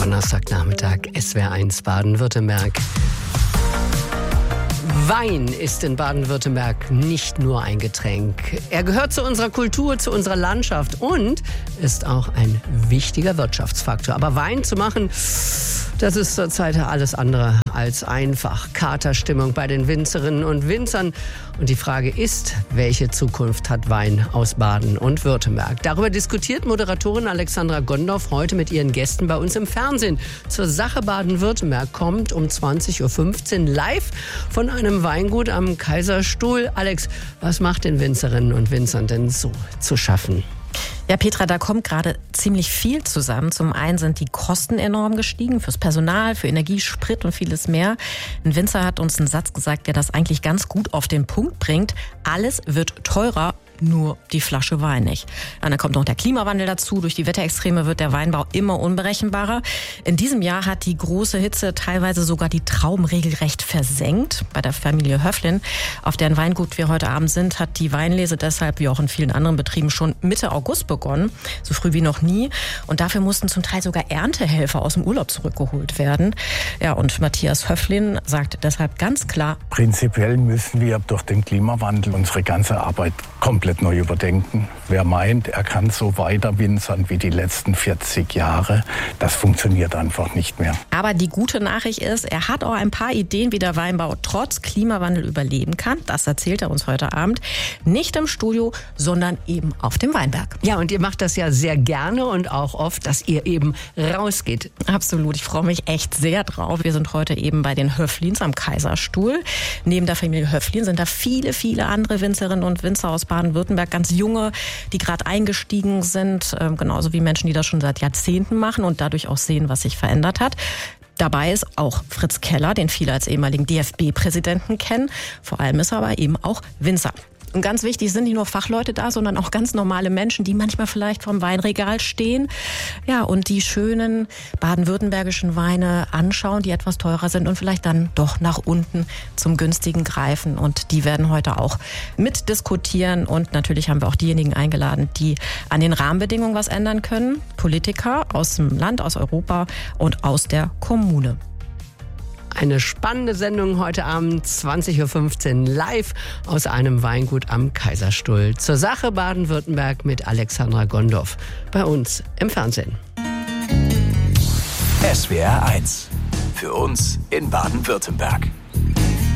Donnerstagnachmittag, SWR1 Baden-Württemberg. Wein ist in Baden-Württemberg nicht nur ein Getränk. Er gehört zu unserer Kultur, zu unserer Landschaft und ist auch ein wichtiger Wirtschaftsfaktor. Aber Wein zu machen, das ist zurzeit alles andere als einfach. Katerstimmung bei den Winzerinnen und Winzern. Und die Frage ist, welche Zukunft hat Wein aus Baden und Württemberg? Darüber diskutiert Moderatorin Alexandra Gondorf heute mit ihren Gästen bei uns im Fernsehen. Zur Sache Baden-Württemberg kommt um 20.15 Uhr live von einem Weingut am Kaiserstuhl. Alex, was macht den Winzerinnen und Winzern denn so zu schaffen? Ja, Petra, da kommt gerade ziemlich viel zusammen. Zum einen sind die Kosten enorm gestiegen fürs Personal, für Energie, Sprit und vieles mehr. Ein Winzer hat uns einen Satz gesagt, der das eigentlich ganz gut auf den Punkt bringt. Alles wird teurer, nur die Flasche Wein nicht. Und dann kommt noch der Klimawandel dazu. Durch die Wetterextreme wird der Weinbau immer unberechenbarer. In diesem Jahr hat die große Hitze teilweise sogar die Trauben regelrecht versenkt. Bei der Familie Höfflin, auf deren Weingut wir heute Abend sind, hat die Weinlese deshalb, wie auch in vielen anderen Betrieben, schon Mitte August begonnen. So früh wie noch nie. Und dafür mussten zum Teil sogar Erntehelfer aus dem Urlaub zurückgeholt werden. Ja, und Matthias Höfflin sagt deshalb ganz klar: Prinzipiell müssen wir durch den Klimawandel unsere ganze Arbeit komplett neu überdenken. Wer meint, er kann so weiter winzern wie die letzten 40 Jahre, das funktioniert einfach nicht mehr. Aber die gute Nachricht ist, er hat auch ein paar Ideen, wie der Weinbau trotz Klimawandel überleben kann. Das erzählt er uns heute Abend. Nicht im Studio, sondern eben auf dem Weinberg. Ja, und ihr macht das ja sehr gerne und auch oft, dass ihr eben rausgeht. Absolut, ich freue mich echt sehr drauf. Wir sind heute eben bei den Höfflins am Kaiserstuhl. Neben der Familie Höfflin sind da viele, viele andere Winzerinnen und Winzer aus Baden-Württemberg, ganz junge, die gerade eingestiegen sind, genauso wie Menschen, die das schon seit Jahrzehnten machen und dadurch auch sehen, was sich verändert hat. Dabei ist auch Fritz Keller, den viele als ehemaligen DFB-Präsidenten kennen. Vor allem ist er aber eben auch Winzer. Und ganz wichtig, sind nicht nur Fachleute da, sondern auch ganz normale Menschen, die manchmal vielleicht vorm Weinregal stehen, ja, und die schönen baden-württembergischen Weine anschauen, die etwas teurer sind und vielleicht dann doch nach unten zum günstigen greifen. Und die werden heute auch mitdiskutieren. Und natürlich haben wir auch diejenigen eingeladen, die an den Rahmenbedingungen was ändern können. Politiker aus dem Land, aus Europa und aus der Kommune. Eine spannende Sendung heute Abend, 20.15 Uhr, live aus einem Weingut am Kaiserstuhl. Zur Sache Baden-Württemberg mit Alexandra Gondorf bei uns im Fernsehen. SWR1 für uns in Baden-Württemberg.